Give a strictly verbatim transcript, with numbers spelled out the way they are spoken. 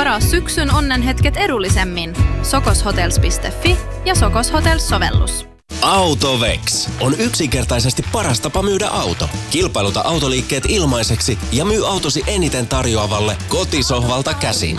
Varaa syksyn onnenhetket edullisemmin. sokoshotels piste fi ja Sokos Hotels-sovellus. Autovex on yksinkertaisesti paras tapa myydä auto. Kilpailuta autoliikkeet ilmaiseksi ja myy autosi eniten tarjoavalle kotisohvalta käsin.